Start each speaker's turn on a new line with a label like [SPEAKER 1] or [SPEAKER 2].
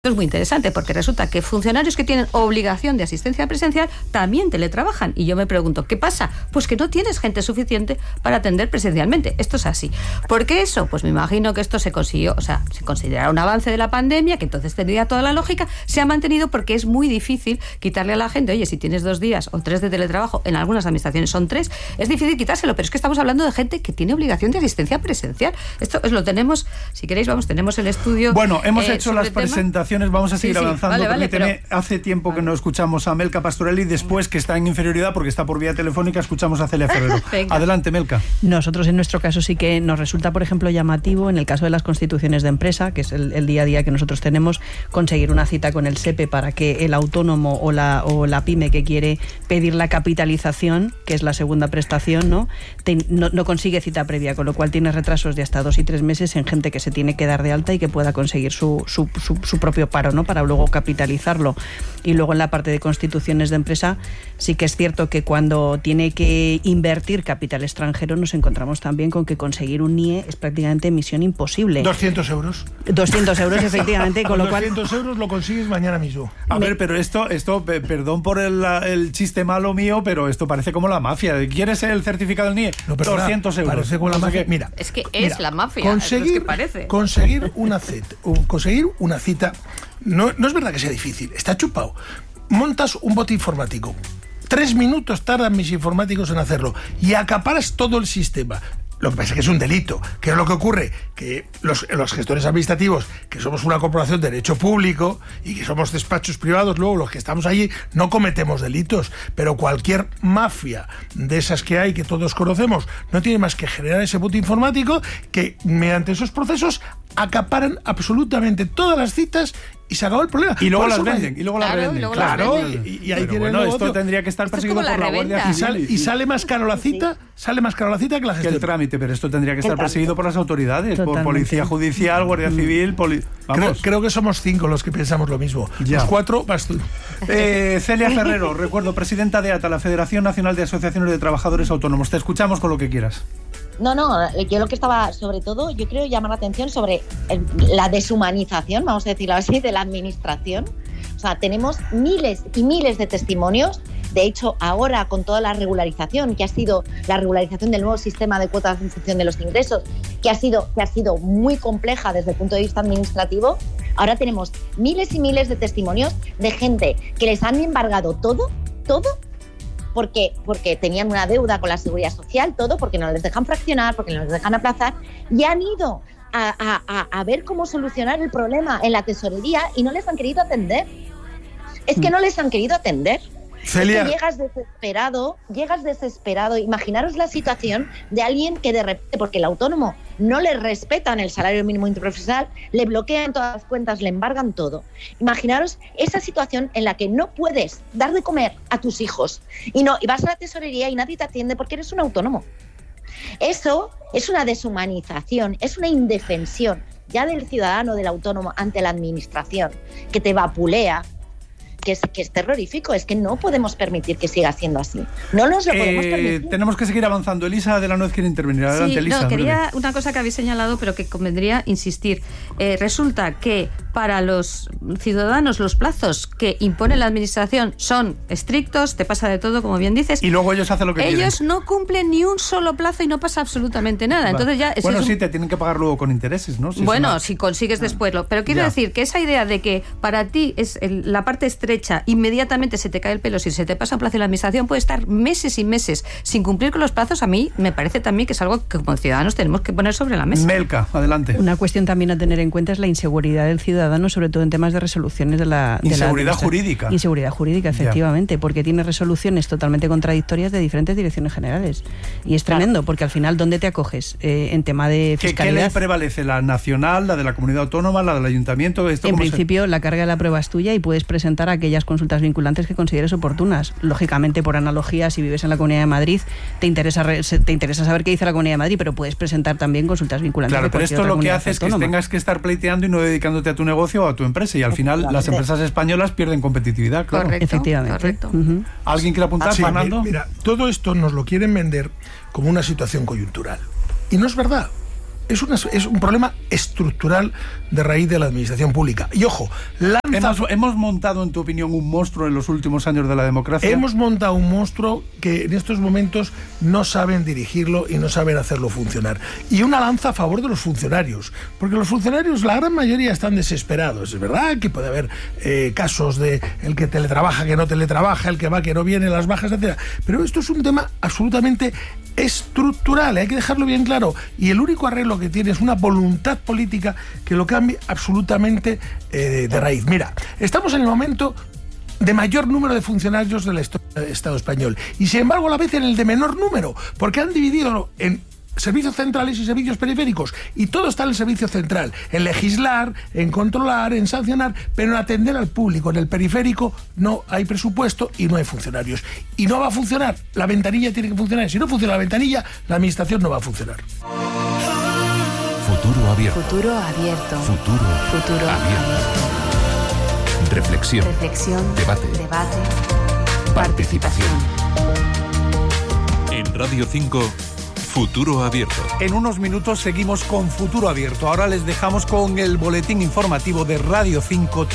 [SPEAKER 1] Esto es muy interesante porque resulta que funcionarios que tienen obligación de asistencia presencial también teletrabajan. Y yo me pregunto, ¿qué pasa? Pues que no tienes gente suficiente para atender presencialmente. Esto es así. ¿Por qué eso? Pues me imagino que esto se consiguió, o sea, se considerará un avance de la pandemia, que entonces tendría toda la lógica. Se ha mantenido porque es muy difícil quitarle a la gente, oye, si tienes 2 días o 3 de teletrabajo, en algunas administraciones son 3, es difícil quitárselo, pero es que estamos hablando de gente que tiene obligación de asistencia presencial. Esto lo tenemos, si queréis, tenemos el estudio.
[SPEAKER 2] Bueno, hemos hecho las presentaciones. Vamos a seguir avanzando.
[SPEAKER 1] Vale,
[SPEAKER 2] hace tiempo que no escuchamos a Melca Pastorelli, después que está en inferioridad porque está por vía telefónica, escuchamos a Celia Ferrero. Adelante, Melca.
[SPEAKER 3] Nosotros en nuestro caso sí que nos resulta, por ejemplo, llamativo en el caso de las constituciones de empresa, que es el día a día que nosotros tenemos, conseguir una cita con el SEPE para que el autónomo o la pyme que quiere pedir la capitalización, que es la segunda prestación, no consigue cita previa, con lo cual tiene retrasos de hasta 2 y 3 meses en gente que se tiene que dar de alta y que pueda conseguir su propio paro, ¿no? Para luego capitalizarlo. Y luego en la parte de constituciones de empresa sí que es cierto que cuando tiene que invertir capital extranjero nos encontramos también con que conseguir un NIE es prácticamente misión imposible.
[SPEAKER 4] 200 euros.
[SPEAKER 3] 200 euros, efectivamente, con lo cual...
[SPEAKER 4] 200 euros lo consigues mañana mismo.
[SPEAKER 2] A ver, pero esto, perdón por el chiste malo mío, pero esto parece como la mafia. ¿Quieres el certificado del NIE?
[SPEAKER 4] No,
[SPEAKER 2] 200 euros.
[SPEAKER 4] Parece como la mafia. Mira,
[SPEAKER 1] es que es la mafia.
[SPEAKER 4] Conseguir una cita no es verdad que sea difícil, está chupado. Montas un bot informático, 3 minutos tardan mis informáticos en hacerlo y acaparas todo el sistema. Lo que pasa es que es un delito. ¿Qué es lo que ocurre? Que los gestores administrativos, que somos una corporación de derecho público y que somos despachos privados, luego los que estamos allí no cometemos delitos, pero cualquier mafia de esas que hay, que todos conocemos, no tiene más que generar ese bot informático que mediante esos procesos acaparan absolutamente todas las citas y se acabó el problema.
[SPEAKER 2] Y luego las venden.
[SPEAKER 4] Claro, y ahí tiene el negocio.
[SPEAKER 2] Esto tendría que estar perseguido por la Guardia Civil.
[SPEAKER 4] Y sale más caro la cita, que la gestión.
[SPEAKER 2] Que el trámite, pero esto tendría que estar perseguido por las autoridades, por Policía Judicial, Guardia Civil,
[SPEAKER 4] Creo que somos 5 los que pensamos lo mismo.
[SPEAKER 2] Ya.
[SPEAKER 4] Los 4 vas tú.
[SPEAKER 2] Celia Ferrero, recuerdo, presidenta de ATA, la Federación Nacional de Asociaciones de Trabajadores Autónomos. Te escuchamos con lo que quieras.
[SPEAKER 5] No, yo lo que estaba, sobre todo, yo creo llamar la atención sobre la deshumanización, vamos a decirlo así, de la administración. O sea, tenemos miles y miles de testimonios. De hecho, ahora con toda la regularización, que ha sido la regularización del nuevo sistema de cuotas en función de los ingresos, que ha sido muy compleja desde el punto de vista administrativo, ahora tenemos miles y miles de testimonios de gente que les han embargado todo, porque tenían una deuda con la Seguridad Social, todo, porque no les dejan fraccionar, porque no les dejan aplazar, y han ido a ver cómo solucionar el problema en la tesorería y no les han querido atender. Es que no les han querido atender.
[SPEAKER 4] Celia.
[SPEAKER 5] Es que llegas desesperado. Imaginaros la situación de alguien que de repente, porque el autónomo no le respetan el salario mínimo interprofesional, le bloquean todas las cuentas, le embargan todo. Imaginaros esa situación en la que no puedes dar de comer a tus hijos y vas a la tesorería y nadie te atiende porque eres un autónomo. Eso es una deshumanización, es una indefensión ya del ciudadano, del autónomo ante la administración, que te vapulea, que es terrorífico. Es que no podemos permitir que siga siendo así. No nos lo podemos permitir.
[SPEAKER 2] Tenemos que seguir avanzando. Elisa de la Nuez quiere intervenir. Adelante, Elisa.
[SPEAKER 1] Quería una cosa que habéis señalado, pero que convendría insistir. Resulta que para los ciudadanos los plazos que impone la administración son estrictos, te pasa de todo, como bien dices.
[SPEAKER 2] Y luego ellos hacen lo que quieren.
[SPEAKER 1] Ellos no cumplen ni un solo plazo y no pasa absolutamente nada. Entonces ya
[SPEAKER 2] sí, te tienen que pagar luego con intereses, ¿no?
[SPEAKER 1] Si consigues después. Pero quiero decir que esa idea de que para ti es la parte estrecha, inmediatamente se te cae el pelo, si se te pasa un plazo en la administración, puede estar meses y meses sin cumplir con los plazos. A mí me parece también que es algo que como ciudadanos tenemos que poner sobre la mesa.
[SPEAKER 2] Melca, adelante.
[SPEAKER 3] Una cuestión también a tener en cuenta es la inseguridad del ciudadano, sobre todo en temas de resoluciones de la
[SPEAKER 2] inseguridad jurídica.
[SPEAKER 3] Inseguridad jurídica, efectivamente, porque tiene resoluciones totalmente contradictorias de diferentes direcciones generales. Y es tremendo, porque al final, ¿dónde te acoges? En tema de fiscalidad.
[SPEAKER 2] ¿Qué ley prevalece? ¿La nacional, la de la comunidad autónoma, la del ayuntamiento?
[SPEAKER 3] En principio, la carga de la prueba es tuya y puedes presentar aquellas consultas vinculantes que consideres oportunas. Lógicamente, por analogía, si vives en la Comunidad de Madrid, te interesa saber qué dice la Comunidad de Madrid, pero puedes presentar también consultas vinculantes.
[SPEAKER 2] Claro, pero esto lo que hace es que tengas que estar pleiteando y no dedicándote a tu negocio o a tu empresa, y al final las empresas españolas pierden competitividad, claro.
[SPEAKER 1] Correcto,
[SPEAKER 3] efectivamente.
[SPEAKER 1] Correcto.
[SPEAKER 2] ¿Alguien quiere apuntar, Fernando?
[SPEAKER 4] Mira, todo esto nos lo quieren vender como una situación coyuntural. Y no es verdad. es un problema estructural de raíz de la administración pública. Y ojo,
[SPEAKER 2] ¿Hemos montado, en tu opinión, un monstruo en los últimos años de la democracia?
[SPEAKER 4] Hemos montado un monstruo que en estos momentos no saben dirigirlo y no saben hacerlo funcionar. Y una lanza a favor de los funcionarios, porque los funcionarios, la gran mayoría, están desesperados. Es verdad que puede haber casos de el que teletrabaja, que no teletrabaja, el que va, que no viene, las bajas, etc. Pero esto es un tema absolutamente estructural, hay que dejarlo bien claro, y el único arreglo que tiene es una voluntad política que lo cambie absolutamente de raíz. Mira, estamos en el momento de mayor número de funcionarios del Estado español, y sin embargo a la vez en el de menor número, porque han dividido en servicios centrales y servicios periféricos, y todo está en el servicio central, en legislar, en controlar, en sancionar, pero en atender al público. En el periférico no hay presupuesto y no hay funcionarios, y no va a funcionar. La ventanilla tiene que funcionar. Si no funciona la ventanilla, la administración no va a funcionar.
[SPEAKER 6] Futuro abierto.
[SPEAKER 7] Futuro abierto.
[SPEAKER 6] Futuro abierto. Reflexión. Debate. Participación. En Radio 5, Futuro Abierto.
[SPEAKER 2] En unos minutos seguimos con Futuro Abierto. Ahora les dejamos con el boletín informativo de Radio 5.